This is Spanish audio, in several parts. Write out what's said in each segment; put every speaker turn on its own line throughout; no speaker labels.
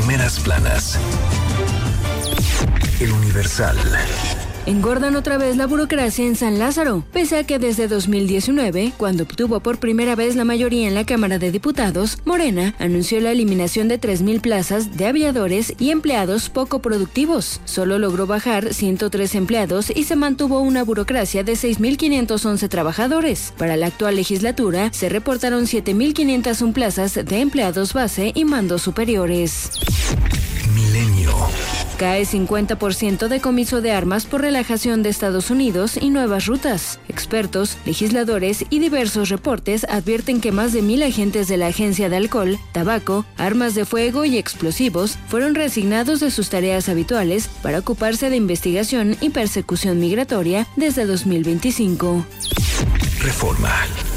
primeras planas. El Universal.
Engordan otra vez la burocracia en San Lázaro, pese a que desde 2019, cuando obtuvo por primera vez la mayoría en la Cámara de Diputados, Morena anunció la eliminación de 3,000 plazas de aviadores y empleados poco productivos. Solo logró bajar 103 empleados y se mantuvo una burocracia de 6,511 trabajadores. Para la actual legislatura, se reportaron 7,501 plazas de empleados base y mandos superiores.
Milenio.
Cae 50% decomiso de armas por relajación de Estados Unidos y nuevas rutas. Expertos, legisladores y diversos reportes advierten que más de 1,000 agentes de la Agencia de Alcohol, Tabaco, Armas de Fuego y Explosivos fueron reasignados de sus tareas habituales para ocuparse de investigación y persecución migratoria desde 2025.
Reforma.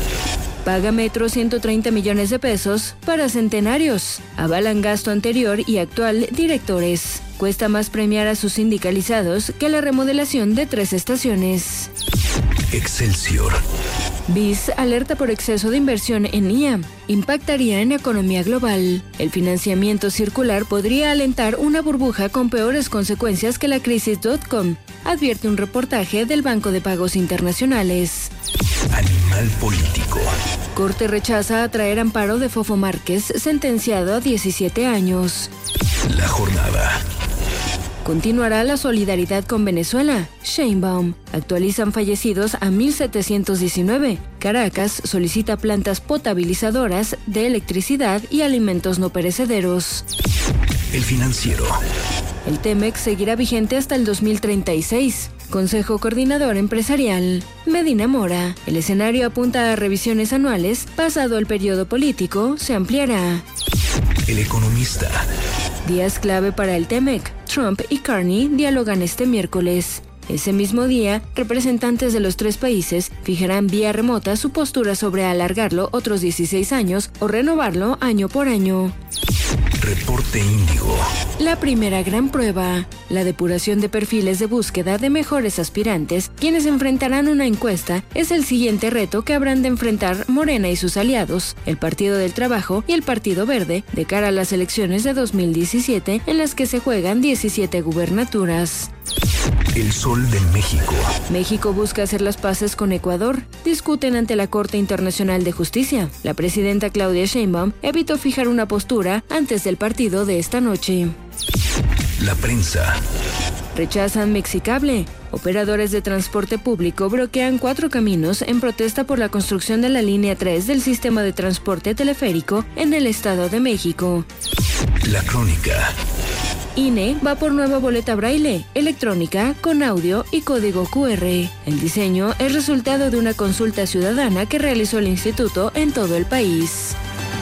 Paga Metro 130 millones de pesos para centenarios. Avalan gasto anterior y actual directores. Cuesta más premiar a sus sindicalizados que la remodelación de 3 estaciones.
Excelsior.
BIS alerta por exceso de inversión en IA. Impactaría en la economía global. El financiamiento circular podría alentar una burbuja con peores consecuencias que la crisis .com, advierte un reportaje del Banco de Pagos Internacionales.
Animal político.
Corte rechaza atraer amparo de Fofo Márquez, sentenciado a 17 años.
La jornada.
Continuará la solidaridad con Venezuela. Sheinbaum. Actualizan fallecidos a 1,719. Caracas solicita plantas potabilizadoras de electricidad y alimentos no perecederos.
El Financiero.
El TEMEC seguirá vigente hasta el 2036. Consejo Coordinador Empresarial. Medina Mora. El escenario apunta a revisiones anuales. Pasado el periodo político, se ampliará.
El Economista.
Días clave para el TEMEC. Trump y Carney dialogan este miércoles. Ese mismo día, representantes de los 3 países fijarán vía remota su postura sobre alargarlo otros 16 años o renovarlo año por año.
Reporte Índigo.
La primera gran prueba, la depuración de perfiles de búsqueda de mejores aspirantes, quienes enfrentarán una encuesta, es el siguiente reto que habrán de enfrentar Morena y sus aliados, el Partido del Trabajo y el Partido Verde, de cara a las elecciones de 2017, en las que se juegan 17 gubernaturas.
El Sol de México.
México busca hacer las paces con Ecuador. Discuten ante la Corte Internacional de Justicia. La presidenta Claudia Sheinbaum evitó fijar una postura antes del partido de esta noche.
La prensa.
Rechazan Mexicable. Operadores de transporte público bloquean 4 caminos en protesta por la construcción de la línea 3 del sistema de transporte teleférico en el Estado de México.
La Crónica.
INE va por nueva boleta braille, electrónica, con audio y código QR. El diseño es resultado de una consulta ciudadana que realizó el instituto en todo el país.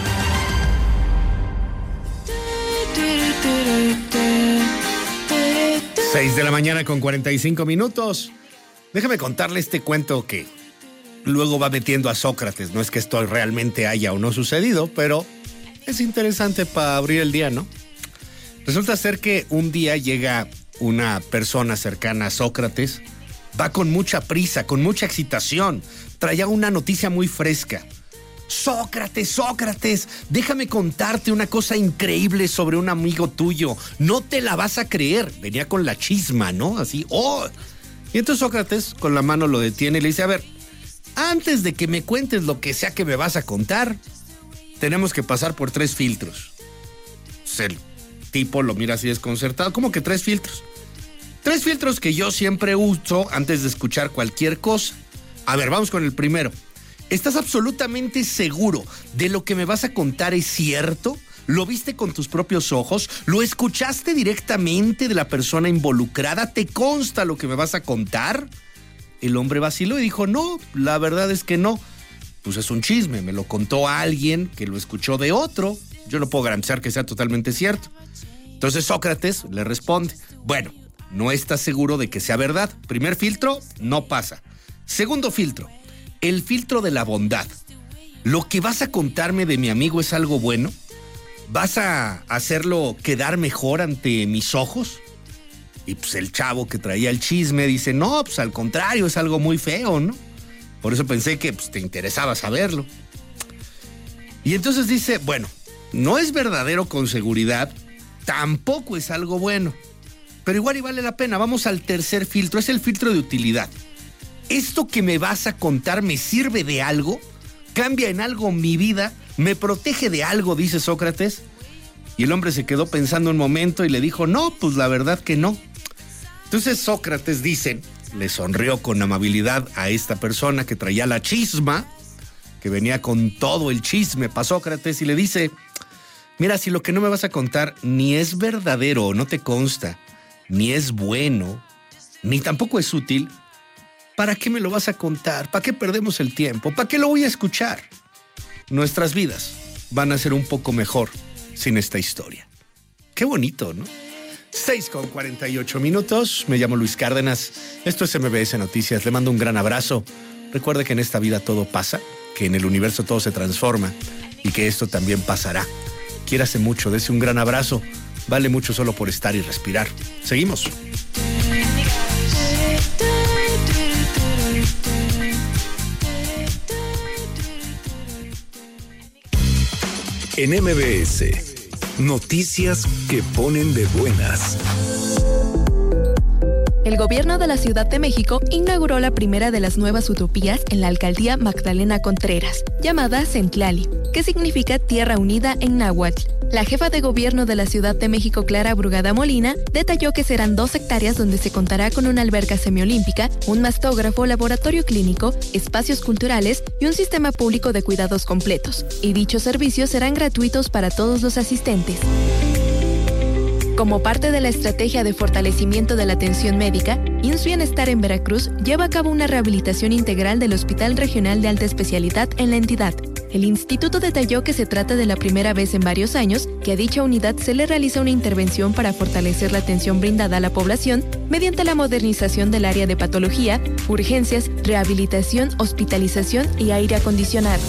Seis de la mañana con 45 minutos. Déjame contarle este cuento que luego va metiendo a Sócrates. No es que esto realmente haya o no sucedido, pero es interesante para abrir el día, ¿no? Resulta ser que un día llega una persona cercana a Sócrates, va con mucha prisa, con mucha excitación, traía una noticia muy fresca. Sócrates, déjame contarte una cosa increíble sobre un amigo tuyo, no te la vas a creer. Venía con la chisma, ¿no? Así, ¡oh! Y entonces Sócrates con la mano lo detiene y le dice, a ver, antes de que me cuentes lo que sea que me vas a contar, tenemos que pasar por 3 filtros. El tipo lo mira así desconcertado. ¿Cómo que 3 filtros? 3 filtros que yo siempre uso antes de escuchar cualquier cosa. A ver, vamos con el primero. ¿Estás absolutamente seguro de lo que me vas a contar es cierto? ¿Lo viste con tus propios ojos? ¿Lo escuchaste directamente de la persona involucrada? ¿Te consta lo que me vas a contar? El hombre vaciló y dijo, no, la verdad es que no. Pues es un chisme, me lo contó alguien que lo escuchó de otro. Yo no puedo garantizar que sea totalmente cierto. Entonces Sócrates le responde, bueno, no estás seguro de que sea verdad. Primer filtro, no pasa. Segundo filtro, el filtro de la bondad. ¿Lo que vas a contarme de mi amigo es algo bueno? ¿Vas a hacerlo quedar mejor ante mis ojos? Y pues el chavo que traía el chisme dice, no, pues al contrario, es algo muy feo, ¿no? Por eso pensé que pues, te interesaba saberlo. Y entonces dice, bueno, no es verdadero con seguridad, tampoco es algo bueno. Pero igual y vale la pena. Vamos al tercer filtro, es el filtro de utilidad. ¿Esto que me vas a contar me sirve de algo? ¿Cambia en algo mi vida? ¿Me protege de algo?, dice Sócrates. Y el hombre se quedó pensando un momento y le dijo, no, pues la verdad que no. Entonces Sócrates, dice, le sonrió con amabilidad a esta persona que traía la chisma, que venía con todo el chisme para Sócrates, y le dice, mira, si lo que no me vas a contar ni es verdadero, no te consta, ni es bueno, ni tampoco es útil, ¿para qué me lo vas a contar? ¿Para qué perdemos el tiempo? ¿Para qué lo voy a escuchar? Nuestras vidas van a ser un poco mejor sin esta historia. Qué bonito, ¿no? 6:48. Me llamo Luis Cárdenas. Esto es MBS Noticias. Le mando un gran abrazo. Recuerde que en esta vida todo pasa, que en el universo todo se transforma y que esto también pasará. Quiérase mucho, dese un gran abrazo. Vale mucho solo por estar y respirar. Seguimos.
En MBS, noticias que ponen de buenas.
El gobierno de la Ciudad de México inauguró la primera de las nuevas utopías en la alcaldía Magdalena Contreras, llamada Centlali, que significa Tierra Unida en náhuatl. La jefa de gobierno de la Ciudad de México, Clara Brugada Molina, detalló que serán 2 hectáreas donde se contará con una alberca semiolímpica, un mastógrafo, laboratorio clínico, espacios culturales y un sistema público de cuidados completos. Y dichos servicios serán gratuitos para todos los asistentes. Como parte de la estrategia de fortalecimiento de la atención médica, IMSS Bienestar en Veracruz lleva a cabo una rehabilitación integral del Hospital Regional de Alta Especialidad en la entidad. El instituto detalló que se trata de la primera vez en varios años que a dicha unidad se le realiza una intervención para fortalecer la atención brindada a la población mediante la modernización del área de patología, urgencias, rehabilitación, hospitalización y aire acondicionado.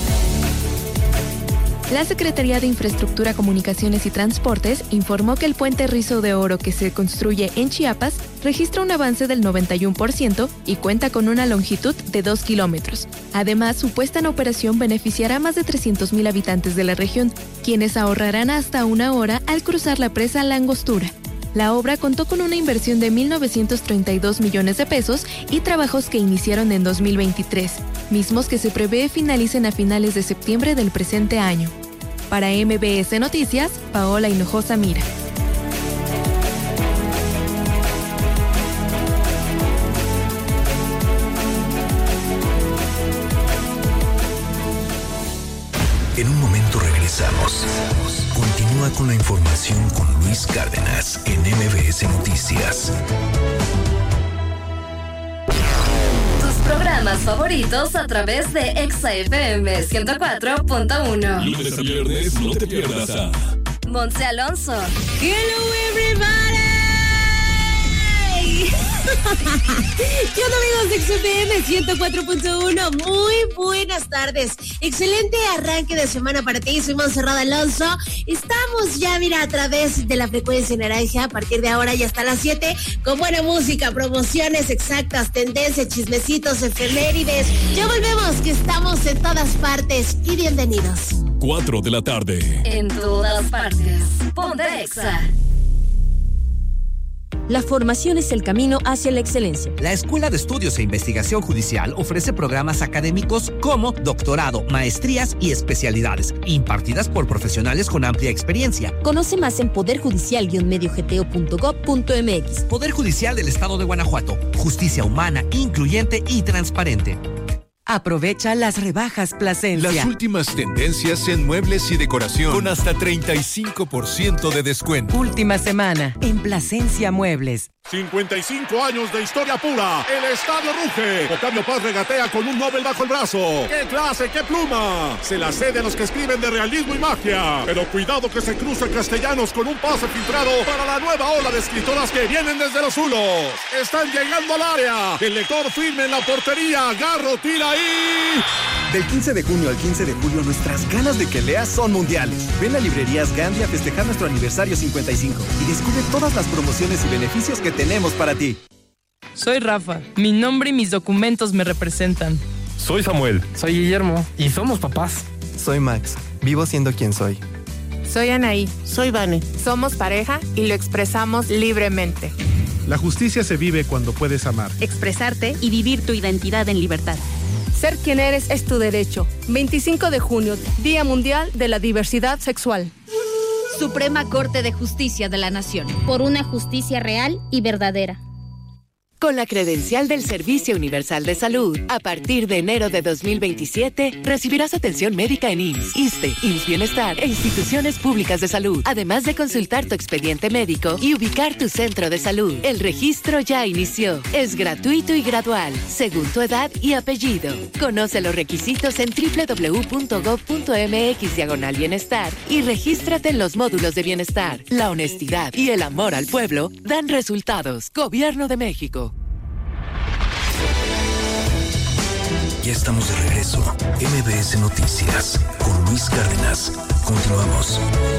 La Secretaría de Infraestructura, Comunicaciones y Transportes informó que el puente Rizo de Oro que se construye en Chiapas registra un avance del 91% y cuenta con una longitud de 2 kilómetros. Además, su puesta en operación beneficiará a más de 300,000 habitantes de la región, quienes ahorrarán hasta 1 hora al cruzar la presa La Angostura. La obra contó con una inversión de 1,932 millones de pesos y trabajos que iniciaron en 2023, mismos que se prevé finalicen a finales de septiembre del presente año. Para MBS Noticias, Paola Hinojosa Mira.
En un momento regresamos. Continúa con la información con Luis Cárdenas en MBS Noticias.
Tus programas favoritos a través de Exa FM 104.1.
Lunes a viernes no te pierdas a
Montse Alonso.
Hello everybody. ¿Qué onda, amigos de XFM 104.1? Muy buenas tardes. Excelente arranque de semana para ti. Soy Montserrat Alonso. Estamos ya, mira, a través de la frecuencia naranja a partir de ahora y hasta las 7 con buena música, promociones exactas, tendencias, chismecitos, efemérides. Ya volvemos, que estamos en todas partes y bienvenidos.
4 de la tarde.
En todas partes. Ponte Exa.
La formación es el camino hacia la excelencia.
La Escuela de Estudios e Investigación Judicial ofrece programas académicos como doctorado, maestrías y especialidades, impartidas por profesionales con amplia experiencia.
Conoce más en poderjudicial-mediogto.gov.mx.
Poder Judicial del Estado de Guanajuato. Justicia humana, incluyente y transparente.
Aprovecha las rebajas Plasencia.
Las últimas tendencias en muebles y decoración con hasta 35% de descuento.
Última semana en Plasencia Muebles.
55 años de historia pura. El estadio ruge. Octavio Paz regatea con un Nobel bajo el brazo. ¡Qué clase, qué pluma! Se la cede a los que escriben de realismo y magia. Pero cuidado que se cruza Castellanos con un pase filtrado para la nueva ola de escritoras que vienen desde los Zulos. Están llegando al área. El lector firme en la portería. Garro tira ahí.
Del 15 de junio al 15 de julio, nuestras ganas de que leas son mundiales. Ven a Librerías Gandhi a festejar nuestro aniversario 55 y descubre todas las promociones y beneficios que tenemos para ti.
Soy Rafa. Mi nombre y mis documentos me representan.
Soy Samuel.
Soy Guillermo.
Y somos papás.
Soy Max. Vivo siendo quien soy.
Soy Anaí.
Soy Vane.
Somos pareja y lo expresamos libremente.
La justicia se vive cuando puedes amar,
expresarte y vivir tu identidad en libertad.
Ser quien eres es tu derecho. 25 de junio, Día Mundial de la Diversidad Sexual.
Suprema Corte de Justicia de la Nación.
Por una justicia real y verdadera.
Con la credencial del Servicio Universal de Salud, a partir de enero de 2027, recibirás atención médica en IMSS, ISSSTE, IMSS Bienestar e instituciones públicas de salud, además de consultar tu expediente médico y ubicar tu centro de salud. El registro ya inició. Es gratuito y gradual, según tu edad y apellido. Conoce los requisitos en www.gov.mx/bienestar y regístrate en los módulos de bienestar. La honestidad y el amor al pueblo dan resultados. Gobierno de México.
Ya estamos de regreso. MBS Noticias con Luis Cárdenas. Continuamos.